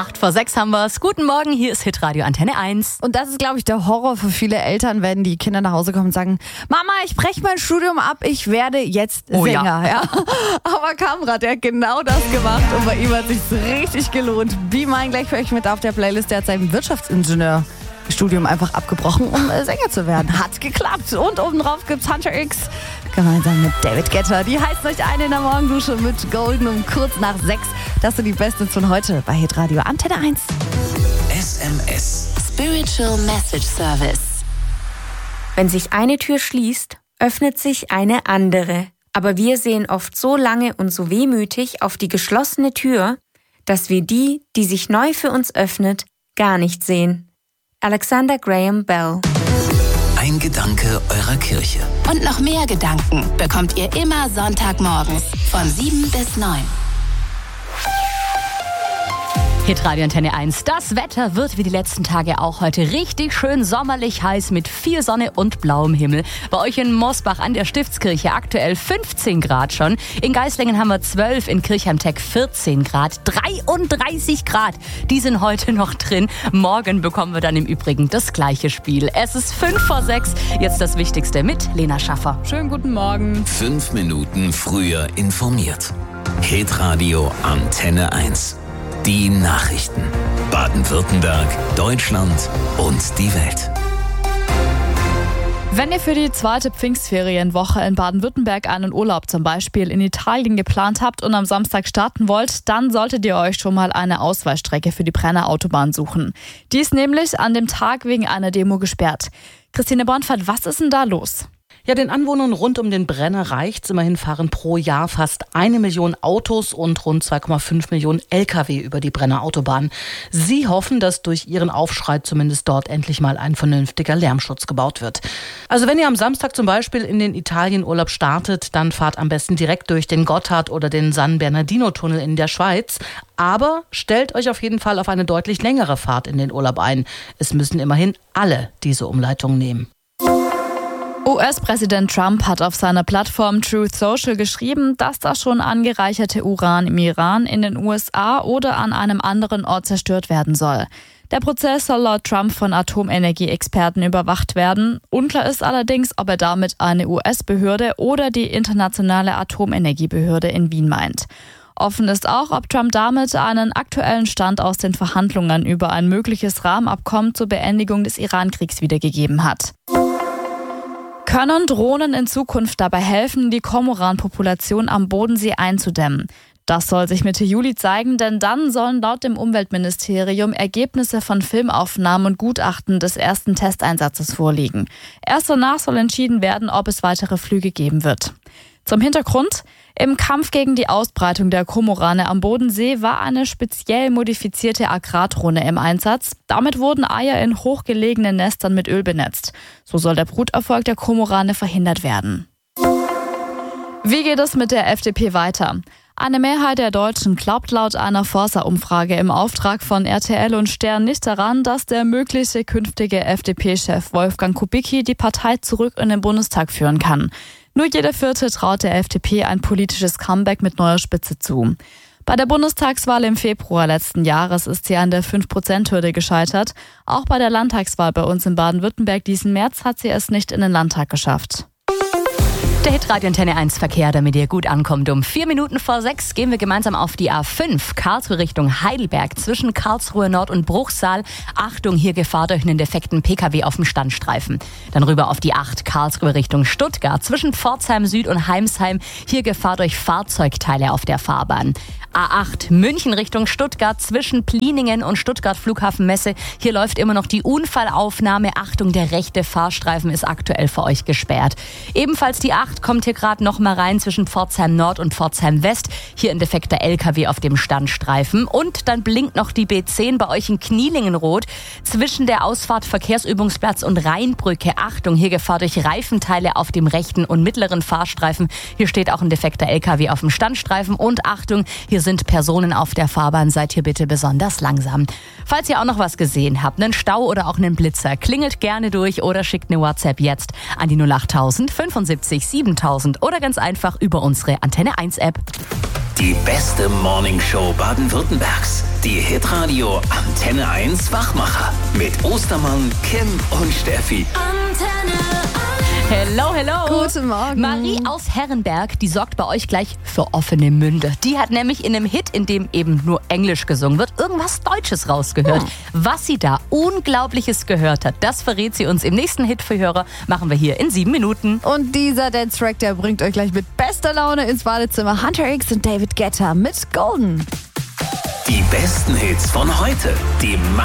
8:06 haben wir's. Guten Morgen, hier ist Hitradio Antenne 1. Und das ist, glaube ich, der Horror für viele Eltern, wenn die Kinder nach Hause kommen und sagen, Mama, ich breche mein Studium ab, ich werde jetzt Sänger. Ja. Aber Kamrat, der hat genau das gemacht und bei ihm hat es sich richtig gelohnt. Be Mine gleich für euch mit auf der Playlist. Der hat sein Wirtschaftsingenieurstudium einfach abgebrochen, um Sänger zu werden. Hat geklappt. Und obendrauf gibt's Hunter X gemeinsam mit David Guetta. Die heißen euch ein in der Morgendusche mit Golden um kurz nach 6. Das sind die Besten von heute bei Hitradio Antenne 1. SMS Spiritual Message Service. Wenn sich eine Tür schließt, öffnet sich eine andere. Aber wir sehen oft so lange und so wehmütig auf die geschlossene Tür, dass wir die, die sich neu für uns öffnet, gar nicht sehen. Alexander Graham Bell. Ein Gedanke eurer Kirche. Und noch mehr Gedanken bekommt ihr immer Sonntagmorgens von 7 bis 9. Hitradio Antenne 1. Das Wetter wird wie die letzten Tage auch heute richtig schön sommerlich heiß mit viel Sonne und blauem Himmel. Bei euch in Mosbach an der Stiftskirche aktuell 15 Grad schon. In Geislingen haben wir 12, in Kirchheimteck 14 Grad. 33 Grad, die sind heute noch drin. Morgen bekommen wir dann im Übrigen das gleiche Spiel. Es ist 5:06. Jetzt das Wichtigste mit Lena Schaffer. Schönen guten Morgen. 5 Minuten früher informiert. Hitradio Antenne 1. Die Nachrichten. Baden-Württemberg, Deutschland und die Welt. Wenn ihr für die zweite Pfingstferienwoche in Baden-Württemberg einen Urlaub zum Beispiel in Italien geplant habt und am Samstag starten wollt, dann solltet ihr euch schon mal eine Ausweichstrecke für die Brenner Autobahn suchen. Die ist nämlich an dem Tag wegen einer Demo gesperrt. Christine Bornfeld, was ist denn da los? Ja, den Anwohnern rund um den Brenner reicht's. Immerhin fahren pro Jahr fast 1 Million Autos und rund 2,5 Millionen Lkw über die Brenner Autobahn. Sie hoffen, dass durch ihren Aufschrei zumindest dort endlich mal ein vernünftiger Lärmschutz gebaut wird. Also wenn ihr am Samstag zum Beispiel in den Italienurlaub startet, dann fahrt am besten direkt durch den Gotthard oder den San Bernardino-Tunnel in der Schweiz. Aber stellt euch auf jeden Fall auf eine deutlich längere Fahrt in den Urlaub ein. Es müssen immerhin alle diese Umleitung nehmen. US-Präsident Trump hat auf seiner Plattform Truth Social geschrieben, dass das schon angereicherte Uran im Iran, in den USA oder an einem anderen Ort zerstört werden soll. Der Prozess soll laut Trump von Atomenergieexperten überwacht werden. Unklar ist allerdings, ob er damit eine US-Behörde oder die Internationale Atomenergiebehörde in Wien meint. Offen ist auch, ob Trump damit einen aktuellen Stand aus den Verhandlungen über ein mögliches Rahmenabkommen zur Beendigung des Iran-Kriegs wiedergegeben hat. Können Drohnen in Zukunft dabei helfen, die Kormoran-Population am Bodensee einzudämmen? Das soll sich Mitte Juli zeigen, denn dann sollen laut dem Umweltministerium Ergebnisse von Filmaufnahmen und Gutachten des ersten Testeinsatzes vorliegen. Erst danach soll entschieden werden, ob es weitere Flüge geben wird. Zum Hintergrund: Im Kampf gegen die Ausbreitung der Kormorane am Bodensee war eine speziell modifizierte Agrardrohne im Einsatz. Damit wurden Eier in hochgelegenen Nestern mit Öl benetzt. So soll der Bruterfolg der Kormorane verhindert werden. Wie geht es mit der FDP weiter? Eine Mehrheit der Deutschen glaubt laut einer Forsa-Umfrage im Auftrag von RTL und Stern nicht daran, dass der mögliche künftige FDP-Chef Wolfgang Kubicki die Partei zurück in den Bundestag führen kann. Nur jeder Vierte traut der FDP ein politisches Comeback mit neuer Spitze zu. Bei der Bundestagswahl im Februar letzten Jahres ist sie an der 5%-Hürde gescheitert. Auch bei der Landtagswahl bei uns in Baden-Württemberg diesen März hat sie es nicht in den Landtag geschafft. Der Hitradio Antenne 1 Verkehr, damit ihr gut ankommt. Um 6:04 gehen wir gemeinsam auf die A5, Karlsruhe Richtung Heidelberg, zwischen Karlsruhe Nord und Bruchsal. Achtung, hier Gefahr durch einen defekten PKW auf dem Standstreifen. Dann rüber auf die 8, Karlsruhe Richtung Stuttgart, zwischen Pforzheim Süd und Heimsheim. Hier Gefahr durch Fahrzeugteile auf der Fahrbahn. A8, München Richtung Stuttgart, zwischen Pliningen und Stuttgart Flughafenmesse. Hier läuft immer noch die Unfallaufnahme. Achtung, der rechte Fahrstreifen ist aktuell für euch gesperrt. Ebenfalls die 8 kommt hier gerade noch mal rein zwischen Pforzheim Nord und Pforzheim West. Hier ein defekter LKW auf dem Standstreifen. Und dann blinkt noch die B10 bei euch in Knielingen rot. Zwischen der Ausfahrt Verkehrsübungsplatz und Rheinbrücke. Achtung, hier Gefahr durch Reifenteile auf dem rechten und mittleren Fahrstreifen. Hier steht auch ein defekter LKW auf dem Standstreifen. Und Achtung, hier sind Personen auf der Fahrbahn. Seid hier bitte besonders langsam. Falls ihr auch noch was gesehen habt, einen Stau oder auch einen Blitzer, klingelt gerne durch oder schickt eine WhatsApp jetzt an die 08000 75 7000 oder ganz einfach über unsere Antenne 1 App. Die beste Morningshow Baden-Württembergs. Die Hitradio Antenne 1 Wachmacher. Mit Ostermann, Kim und Steffi. Hello, hello. Guten Morgen. Marie aus Herrenberg, die sorgt bei euch gleich für offene Münde. Die hat nämlich in einem Hit, in dem eben nur Englisch gesungen wird, irgendwas Deutsches rausgehört. Was sie da Unglaubliches gehört hat, das verrät sie uns im nächsten Hitverhörer. Machen wir hier in 7 Minuten. Und dieser Dance-Track, der bringt euch gleich mit bester Laune ins Badezimmer. Hunter X und David Guetta mit Golden. Die besten Hits von heute. Die